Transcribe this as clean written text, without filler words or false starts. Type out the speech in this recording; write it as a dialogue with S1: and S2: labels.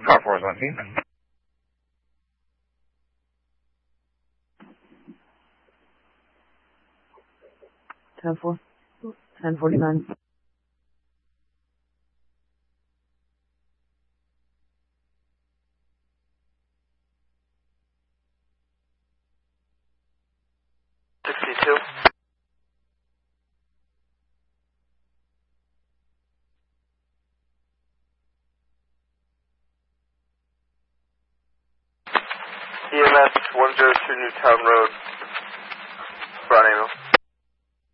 S1: Car 4 is on scene.
S2: 10-4. 10-49.
S3: EMS 102 Newtown Road, front angle.